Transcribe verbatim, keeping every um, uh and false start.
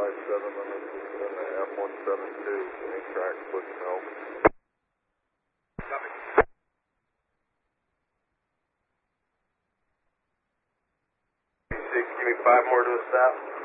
five seven, let me send the F one seven two, any tracks with help. Six, give me five more to the south.